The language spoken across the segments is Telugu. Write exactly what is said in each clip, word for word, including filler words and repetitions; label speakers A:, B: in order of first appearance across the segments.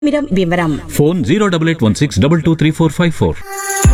A: మిరం వివరం
B: phone zero double eight one six double two three four five four.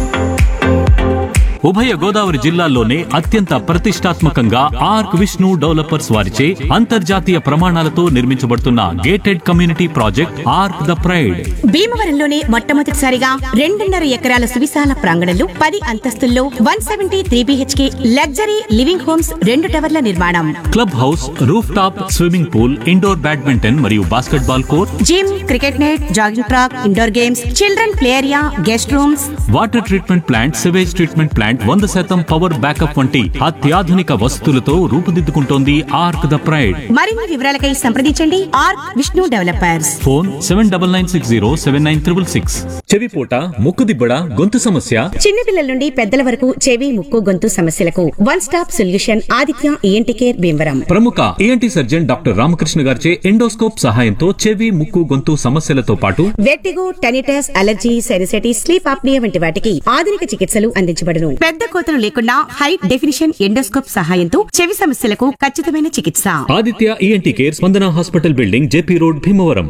B: ఉభయ గోదావరి జిల్లాల్లోనే అత్యంత ప్రతిష్టాత్మకంగా ఆర్క్ విష్ణు డెవలపర్స్ వారిచే అంతర్జాతీయ ప్రమాణాలతో నిర్మించబడుతున్న gated community project arc the pride.
A: భీమవరంలోనే మొట్టమొదటిసారిగా రెండున్నర ఎకరాల సువిశాల ప్రాంగణంలో పది అంతస్తుల్లో one seventy three BHK luxury living homes రెండు టవర్ల నిర్మాణం,
B: club house, roof top swimming pool, indoor badminton మరియు basket ball court,
A: gym, cricket net, jogging track, indoor games, children play area, guest rooms,
B: water treatment plant, sewage treatment plant, వంద శాతం పవర్ బ్యాకప్ వంటి అత్యాధునిక వసతులతో రూపుదిద్దుకుంటోంది ఆర్క్ ద ప్రైడ్.
A: మరిన్ని వివరాలకై సంప్రదించండి arc Vishnu developers.
B: Phone seven double nine six zero seven nine triple six. చెవిపోట, ముక్కుదిబ్బడ, గొంతు సమస్య,
A: చిన్నపిల్లల నుండి పెద్దల వరకు చెవి, ముక్కు, గొంతు సమస్యలకు one stop solution Aditya ENT care Bhimavaram.
B: ప్రముఖ ఈఎన్టీ సర్జన్ డాక్టర్ రామకృష్ణ గారిచే ఎండోస్కోప్ సహాయంతో చెవి, ముక్కు, గొంతు సమస్యలతో పాటు
A: vertigo, tinnitus, allergy, సెరిసైటిస్, sleep apnoea వంటి వాటికి ఆధునిక చికిత్సలు అందించబడును. పెద్ద కోతలు లేకుండా హై డెఫినిషన్ ఎండోస్కోప్ సహాయంతో చెవి సమస్యలకు ఖచ్చితమైన చికిత్స.
B: ఆదిత్య ఈఎన్టీ కేర్, స్పందన hospital building, JP road, Bhimavaram.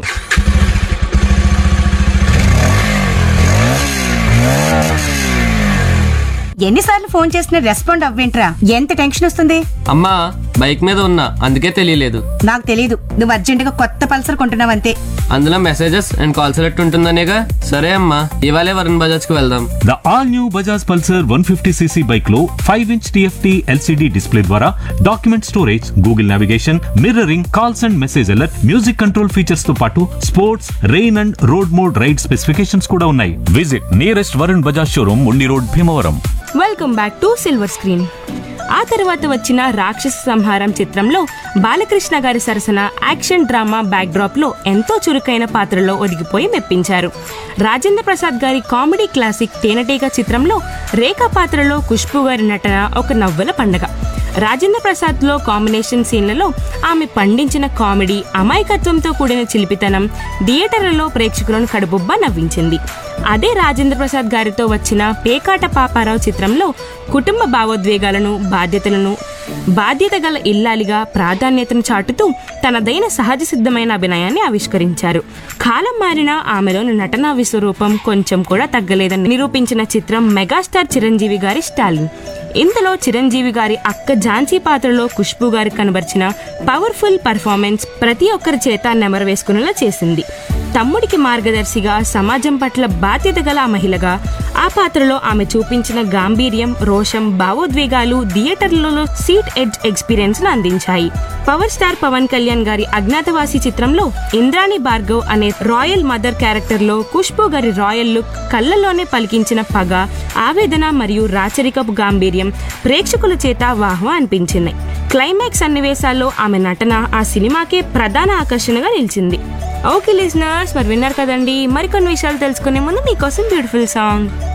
A: ఎన్నిసార్లు ఫోన్ చేసినా రెస్పాండ్ అవ్వేంట్రా? ఎంత టెన్షన్ వస్తుంది.
C: అమ్మా బైక్ మీద ఉన్నా, అందుకే తెలియలేదు.
A: నాకు తెలియదు, నువ్వు అర్జెంట్ గా కొత్త పల్సర్ కొంటున్నావంతే.
C: అందులో మెసేజెస్ అండ్ కాల్ సెలెక్ట్ ఉంటుందనేగా. సరే అమ్మా, ఇవాళే వరుణ్ బజాజ్ కు వెళ్దాం.
B: The all new Bajaj Pulsar one fifty CC bike లో five inch TFT LCD display ద్వారా document storage, Google navigation, mirroring, calls and message alert, music control features తో పాటు sports, rain and road mode ride specifications కూడా ఉన్నాయి. Visit nearest Varun Bajaj showroom, ఉండి road, Bhimavaram.
D: Welcome back to silver screen. ఆ తర్వాత వచ్చిన రాక్షస సంహారం చిత్రంలో బాలకృష్ణ గారి సరసన యాక్షన్ డ్రామా బ్యాక్ డ్రాప్ లో ఎంతో చురుకైన పాత్రలో ఒదిగిపోయి మెప్పించారు. రాజేంద్ర ప్రసాద్ గారి కామెడీ క్లాసిక్ తేనెటీగ చిత్రంలో రేఖా పాత్రలో ఖుష్బూ గారి నటన ఒక నవ్వుల పండగ. రాజేంద్ర ప్రసాద్ లో కాంబినేషన్ సీన్లలో ఆమె పండించిన కామెడీ, అమాయకత్వంతో కూడిన చిలిపితనం థియేటర్లలో ప్రేక్షకులను కడుపుబ్బా నవ్వించింది. అదే రాజేంద్ర ప్రసాద్ గారితో వచ్చిన పేకాట పాపారావు చిత్రంలో కుటుంబ భావోద్వేగాలను, బాధ్యతలను, బాధ్యత గల ఇల్లాలిగా ప్రాధాన్యతను చాటుతూ తనదైన సహజ సిద్ధమైన అభినయాన్ని ఆవిష్కరించారు. కాలం మారినా ఆమెలోని నటనా విశ్వరూపం కొంచెం కూడా తగ్గలేదని నిరూపించిన చిత్రం మెగాస్టార్ చిరంజీవి గారి స్టాలిన్. ఇందులో చిరంజీవి గారి అక్క ఝాన్సీ పాత్రలో ఖుష్బూ గారి కనబర్చిన పవర్ఫుల్ పర్ఫార్మెన్స్ ప్రతి ఒక్కరి చేత నెమరు వేసుకునేలా చేసింది. తమ్ముడికి మార్గదర్శిగా, సమాజం పట్ల బాధ్యత గల మహిళగా ఆ పాత్రలో ఆమె చూపించిన గాంభీర్యం, రోషం, భావోద్వేగాలు థియేటర్లలో సీట్ ఎడ్జ్ ఎక్స్పీరియన్స్ ను అందించాయి. పవర్ స్టార్ పవన్ కళ్యాణ్ గారి అజ్ఞాతవాసి చిత్రంలో ఇంద్రాణి భార్గవ్ అనే రాయల్ మదర్ క్యారెక్టర్ లో ఖుష్బూ గారి రాయల్ లుక్, కళ్ళల్లోనే పలికించిన పగ, ఆవేదన మరియు రాచరికపు గాంభీర్యం ప్రేక్షకుల చేత వాహ్వా అనిపించింది. క్లైమాక్స్ సన్నివేశాల్లో ఆమె నటన ఆ సినిమాకే ప్రధాన ఆకర్షణగా నిలిచింది. ఓకే లిజనర్స్, మరి విన్నారు కదండి. మరికొన్ని విషయాలు తెలుసుకునే ముందు మీకోసం బ్యూటిఫుల్ సాంగ్.